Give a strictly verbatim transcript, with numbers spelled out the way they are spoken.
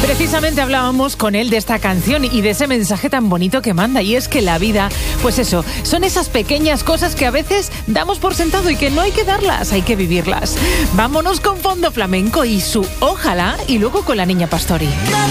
Precisamente hablábamos con él de esta canción y de ese mensaje tan bonito que manda, y es que la vida, pues eso, son esas pequeñas cosas que a veces damos por sentado y que no hay que darlas, hay que vivirlas. Vámonos con Fondo Flamenco y su Ojalá, y luego con la Niña Pastori.